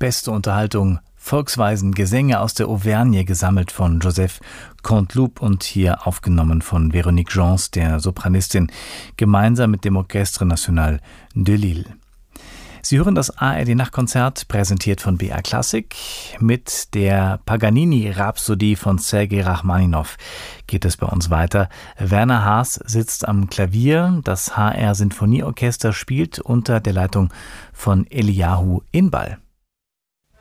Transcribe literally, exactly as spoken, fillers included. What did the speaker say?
beste Unterhaltung, Volksweisen, Gesänge aus der Auvergne, gesammelt von Joseph Canteloup und hier aufgenommen von Véronique Gens, der Sopranistin, gemeinsam mit dem Orchestre National de Lille. Sie hören das A R D-Nachtkonzert, präsentiert von B R Classic. Mit der Paganini-Rhapsodie von Sergei Rachmaninow geht es bei uns weiter. Werner Haas sitzt am Klavier. Das H R-Sinfonieorchester spielt unter der Leitung von Eliyahu Inbal.